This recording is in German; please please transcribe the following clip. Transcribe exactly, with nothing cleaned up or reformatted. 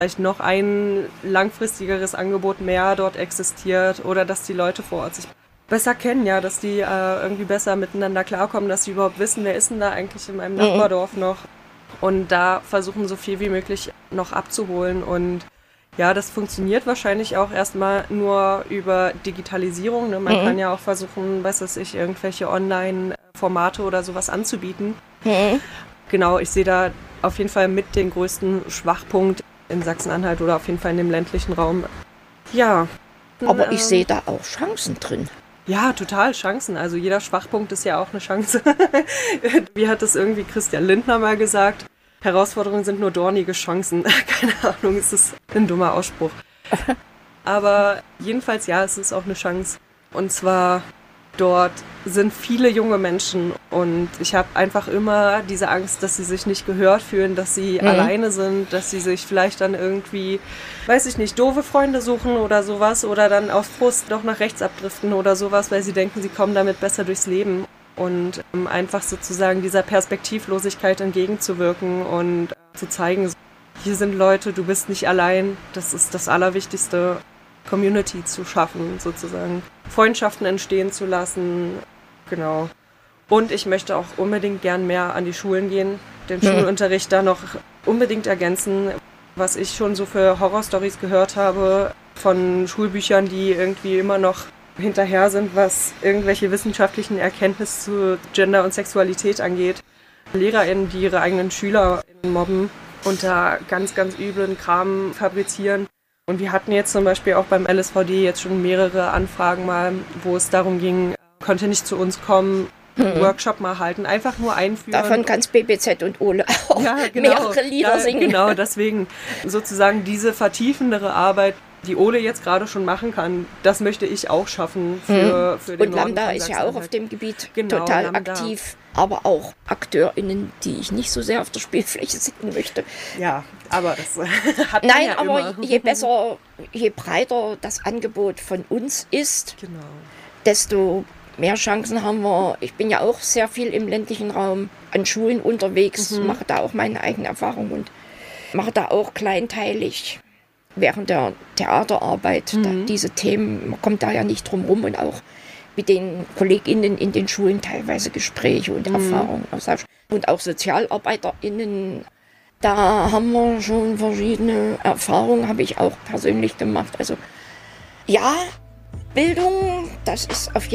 vielleicht noch ein langfristigeres Angebot mehr dort existiert oder dass die Leute vor Ort sich besser kennen, ja, dass die äh, irgendwie besser miteinander klarkommen, dass sie überhaupt wissen, wer ist denn da eigentlich in meinem Nachbardorf noch, und da versuchen so viel wie möglich noch abzuholen. Und ja, das funktioniert wahrscheinlich auch erstmal nur über Digitalisierung, ne? Man mhm. kann ja auch versuchen, was weiß ich, irgendwelche Online-Formate oder sowas anzubieten. Mhm. Genau, ich sehe da auf jeden Fall mit den größten Schwachpunkt in Sachsen-Anhalt oder auf jeden Fall in dem ländlichen Raum. Ja. Aber ähm, ich sehe da auch Chancen drin. Ja, total Chancen. Also jeder Schwachpunkt ist ja auch eine Chance. Wie hat das irgendwie Christian Lindner mal gesagt? Herausforderungen sind nur dornige Chancen. Keine Ahnung, es ist ein dummer Ausspruch. Aber jedenfalls, ja, es ist auch eine Chance. Und zwar, dort sind viele junge Menschen und ich habe einfach immer diese Angst, dass sie sich nicht gehört fühlen, dass sie mhm. alleine sind, dass sie sich vielleicht dann irgendwie, weiß ich nicht, doofe Freunde suchen oder sowas oder dann auf Frust doch nach rechts abdriften oder sowas, weil sie denken, sie kommen damit besser durchs Leben. Und ähm, einfach sozusagen dieser Perspektivlosigkeit entgegenzuwirken und äh, zu zeigen, hier sind Leute, du bist nicht allein, das ist das Allerwichtigste, Community zu schaffen, sozusagen Freundschaften entstehen zu lassen, genau. Und ich möchte auch unbedingt gern mehr an die Schulen gehen, den mhm. Schulunterricht da noch unbedingt ergänzen, was ich schon so für Horrorstories gehört habe von Schulbüchern, die irgendwie immer noch hinterher sind, was irgendwelche wissenschaftlichen Erkenntnisse zu Gender und Sexualität angeht. LehrerInnen, die ihre eigenen SchülerInnen mobben und da ganz, ganz üblen Kram fabrizieren. Und wir hatten jetzt zum Beispiel auch beim L S V D jetzt schon mehrere Anfragen mal, wo es darum ging, konnte nicht zu uns kommen, einen mhm. Workshop mal halten, einfach nur einführen. Davon kann's B B Z und Ole auch ja, genau, mehrere Lieder da, singen. Genau, deswegen sozusagen diese vertiefendere Arbeit, die Ole jetzt gerade schon machen kann, das möchte ich auch schaffen für, für den Und Norden Lambda von ist ja auch auf dem Gebiet genau, total Lambda. aktiv, aber auch AkteurInnen, die ich nicht so sehr auf der Spielfläche sehen möchte. Ja, aber das hat Nein, man ja aber immer. je besser, je breiter das Angebot von uns ist, genau. desto mehr Chancen haben wir. Ich bin ja auch sehr viel im ländlichen Raum an Schulen unterwegs, mhm. mache da auch meine eigene Erfahrung und mache da auch kleinteilig während der Theaterarbeit mhm. da, diese Themen, man kommt da ja nicht drum rum und auch mit den KollegInnen in den Schulen teilweise Gespräche und mhm. Erfahrungen austauschen. Und auch SozialarbeiterInnen, da haben wir schon verschiedene Erfahrungen, habe ich auch persönlich gemacht. Also ja, Bildung, das ist auf jeden Fall